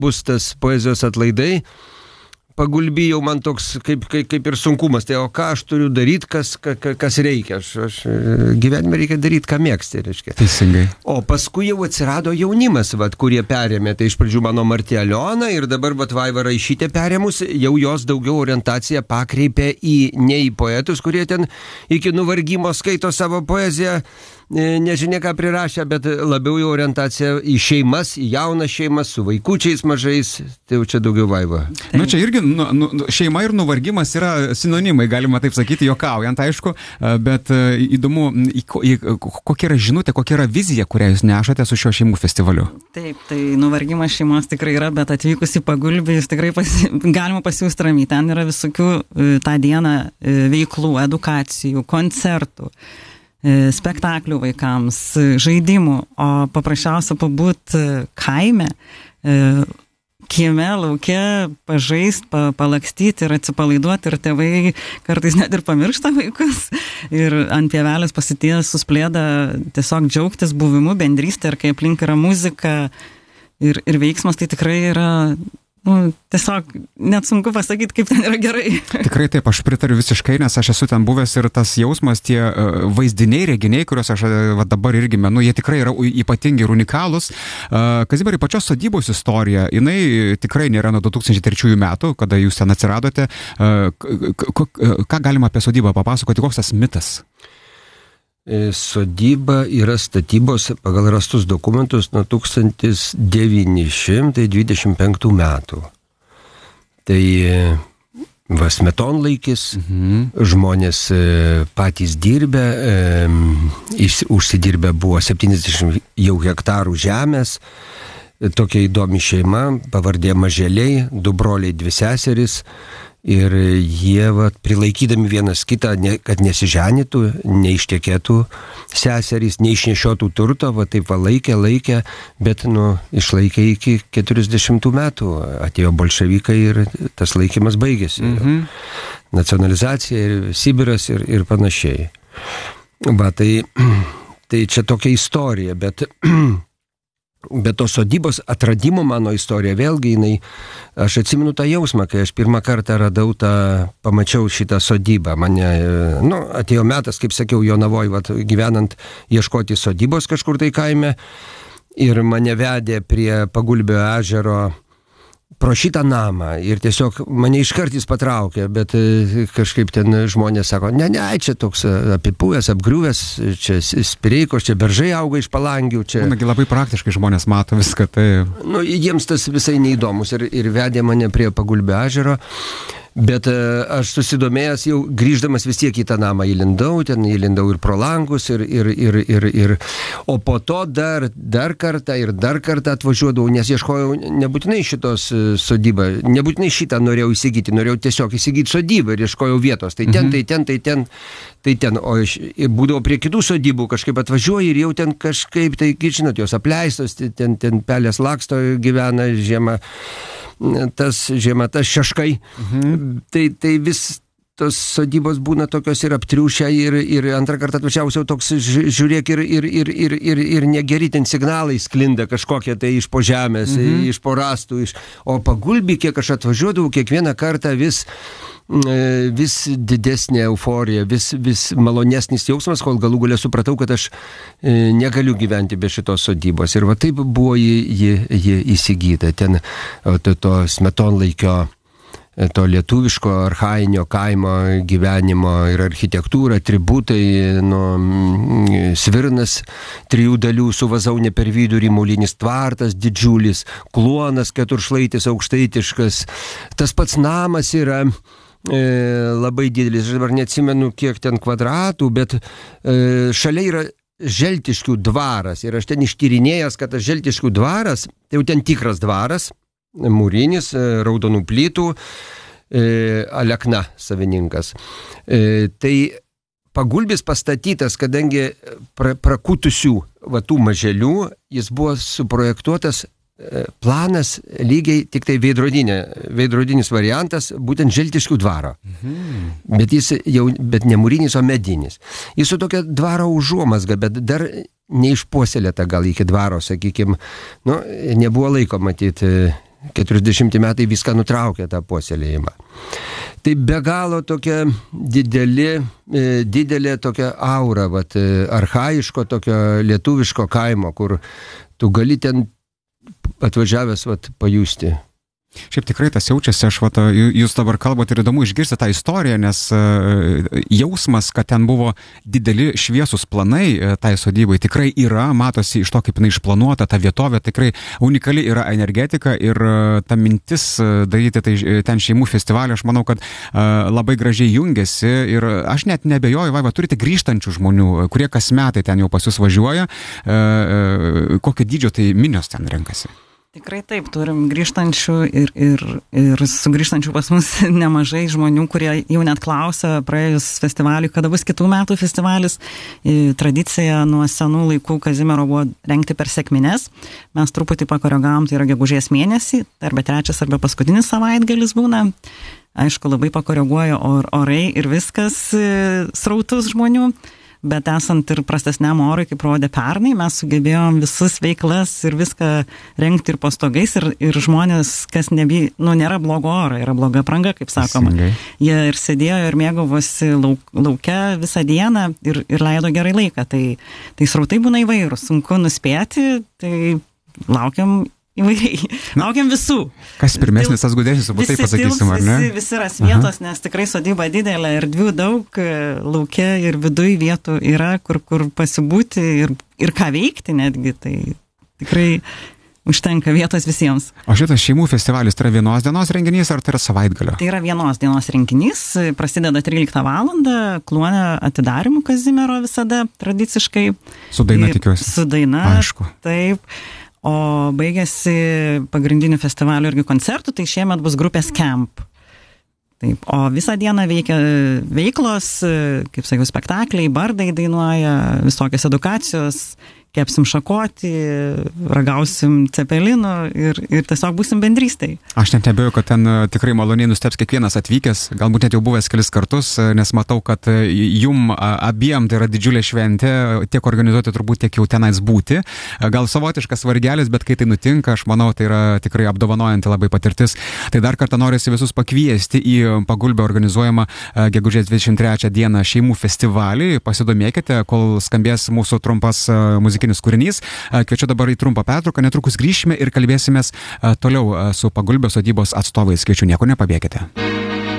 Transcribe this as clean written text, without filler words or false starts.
bus tas poezijos atlaidai, Pagulby jau man toks kaip ir sunkumas. Tai o ką aš turiu daryti, kas reikia? Aš gyvenime reikia daryti, ką mėgsti, reiškia. Teisingai. O paskui jau atsirado jaunimas, kurie perėmė. Tai iš pradžių mano Martė Aliona ir dabar Vaiva Raišytė perėmus, jau jos daugiau orientaciją pakreipė ne į poetus, kurie ten iki nuvargimo skaito savo poeziją, nežinia ką prirašė, bet labiau į orientaciją į šeimas, į jaunas šeimas, su vaikučiais mažais. Tai jau čia daugiau Vaiva. Nu, čia irgi šeima ir nuvargimas yra sinonimai, galima taip sakyti, juokaujant, aišku, bet įdomu, kokia yra žinutė, kokia yra vizija, kurią jūs nešate su šio šeimų festivaliu? Taip, tai nuvargimas šeimos tikrai yra, bet atvykus į Pagulbį jūs tikrai galima pasiųsti ramiai. Ten yra visokių tą dieną veiklų, edukacijų, koncertų, spektaklių vaikams, žaidimų, o paprasčiausia pabūt kaime, kieme, lauke, pažaist, palakstyti ir atsipalaiduoti, ir tėvai kartais net ir pamiršta vaikus ir ant pievelės pasitiesus plėdą tiesiog džiaugtis buvimu, bendrystė, ir kai aplink yra muzika ir veiksmas, tai tikrai yra tiesiog net sunku pasakyti, kaip ten yra gerai. Tikrai taip, aš pritariu visiškai, nes aš esu ten buvęs ir tas jausmas, tie vaizdiniai, reginiai, kuriuos aš dabar irgi menu, jie tikrai yra ypatingi ir unikalūs. Kazimierai, pačios sodybos istorija, jinai tikrai nėra nuo 2003 metų, kada jūs ten atsiradote. Ką galima apie sodybą papasakoti, koks tas mitas? Sodyba yra statybos pagal rastus dokumentus nuo 1925 metų. Tai smetonlaikis, žmonės patys dirbę, užsidirbę buvo 70 jau hektarų žemės, tokia įdomi šeima, pavardė Maželiai, 2 broliai, 2 seserys. Ir jie prilaikydami vienas kitą, kad nesiženytų, neištekėtų seserys, neišnešiotų turto, taip laikė, bet išlaikė iki 40 metų. Atėjo bolševikai ir tas laikymas baigėsi. Nacionalizacija ir Sibiras ir panašiai. Tai čia tokia istorija, bet tos sodybos atradimo mano istorija, vėlgi aš atsimenu tą jausmą, kai aš pirmą kartą pamačiau šitą sodybą. Mane, atėjo metas, kaip sakiau, Jonavoj, gyvenant, ieškoti sodybos kažkur tai kaime, ir mane vedė prie Pagulbio ežero pro šitą namą, ir tiesiog mane iškartais patraukė, bet kažkaip ten žmonės sako, ne, čia toks apipuvęs, apgriuvęs, čia spireikos, čia beržai auga iš palangių. Nagi labai praktiškai žmonės mato viską, tai... Jiems tas visai neįdomus, ir vedė mane prie Pagulbio ežero. Bet aš susidomėjęs jau grįždamas vis tiek į tą namą įlindau ir pro langus, o po to dar kartą atvažiuodavau, nes ieškojau nebūtinai šitos sodybą, nebūtinai šitą norėjau įsigyti, norėjau tiesiog įsigyti sodybą ir ieškojau vietos, tai ten, o būdavo prie kitų sodybų, kažkaip atvažiuoju ir jau ten kažkaip, tai žinot, jos apleistos, ten pelės laksto, gyvena žiemą, tas šeškai, tai vis tos sodybos būna tokios ir aptriušę, ir antrą kartą atvažiavus jau toks, žiūrėk, ir negeri ten signalai sklinda kažkokie tai iš po žemės, iš po rastų, o Pagulbį, kiek aš atvažiuodavau, kiekvieną kartą vis didesnė euforija, vis malonesnis jausmas, kol galų gale supratau, kad aš negaliu gyventi be šitos sodybos. Ir taip buvo ji įsigyta. Ten to smetonlaikio, to lietuviško archainio kaimo gyvenimo ir architektūra, atributai, svirnas 3 dalių su vazaunė per vidurį, molinis tvartas didžiulis, kluonas keturšlaitis aukštaitiškas. Tas pats namas yra labai didelis, aš dabar neatsimenu kiek ten kvadratų, bet šalia yra Želtiškių dvaras, ir aš ten ištyrinėjęs, kad tas Želtiškių dvaras, tai jau ten tikras dvaras, mūrinis, raudonų plytų, Alekna savininkas. Tai Pagulbis pastatytas, kadangi prakutusių tų Maželių, jis buvo suprojektuotas planas lygiai tik tai veidrodinis variantas, būtent Želtiškių dvaro. Bet ne mūrinis, o medinis. Jis su tokia dvaro užuomazga, bet dar neišpuoselėta gal iki dvaro, sakykime, nebuvo laiko matyti 40 metai viską nutraukė tą puoselėjimą. Tai be galo tokia didelė tokia aura, archaiško tokio lietuviško kaimo, kur tu gali ten atvažiavęs pajusti. Šiaip tikrai tas jaučiasi, jūs dabar kalbate ir įdomu išgirsti tą istoriją, nes jausmas, kad ten buvo dideli šviesus planai tai sodybai, tikrai yra, matosi iš to, kaip jinai išplanuota, ta vietovė tikrai unikali yra energetika ir ta mintis daryti tai ten šeimų festivalį, aš manau, kad labai gražiai jungiasi ir aš net nebejoju, turite grįžtančių žmonių, kurie kas metai ten jau pas jūs važiuoja, kokio dydžio tai minios ten renkasi. Tikrai taip, turim grįžtančių ir sugrįžtančių pas mus nemažai žmonių, kurie jau net klausia praėjus festivaliui, kada bus kitų metų festivalis. Tradicija nuo senų laikų Kazimiero buvo rengti per sekmines. Mes truputį pakoregavom, tai yra gegužės mėnesį, arba trečias, arba paskutinis savaitgalis būna. Aišku, labai pakoreguoja orai ir viskas srautus žmonių. Bet esant ir prastesniam orui, kaip rodė pernai, mes sugebėjom visus veiklas ir viską rengti ir po stogais ir žmonės, kas nėra blogo oro, yra bloga apranga, kaip sakoma. Jie ir sėdėjo ir mėgavosi lauke visą dieną ir leido gerai laiką. Tai srautai būna įvairūs, sunku nuspėti, tai laukiam įvairiai. Laukiam visų. Kas pirmesnis, tas gudesnis, taip pasakysim, ar ne? Visi ras vietos, nes tikrai sodyba didelė, erdvių daug, lauke ir viduj vietų yra, kur pasibūti ir ką veikti netgi, tai tikrai užtenka vietos visiems. O šitas šeimų festivalis tai yra vienos dienos renginys, ar tai yra savaitgalio? Tai yra vienos dienos renginys, prasideda 13 valandą, Kluone atidarimų Kazimiero visada tradiciškai. Su daina tikiuosi. Su daina, aišku. Taip. O baigėsi pagrindinių festivalių irgi koncertų, tai šiemet bus grupės Camp. Taip, o visą dieną veikia veiklos, kaip sakiau, spektakliai, bardai dainuoja, visokios edukacijos, kepsim šakotį, ragausim cepelinų ir tiesiog būsim bendrystai. Aš net nebejoju, kad ten tikrai maloniai nustebs kiekvienas atvykęs, galbūt net jau buvęs kelis kartus, nes matau, kad jum abiem tai yra didžiulė šventė, tiek organizuoti turbūt, tiek jau tenais būti. Gal savotiškas vargelis, bet kai tai nutinka, aš manau, tai yra tikrai apdovanojanti labai patirtis. Tai dar kartą norisi visus pakviesti į Pagulbio organizuojamą gegužės 23 dieną šeimų festivalį. Pasidomėkite, kol skambės mūsų trumpas muzikinis kūrinys. Kviečiu dabar į trumpą pertrauką, netrukus grįšime ir kalbėsimės toliau su Pagulbio sodybos atstovais. Kviečiu, nieko nepabėkite.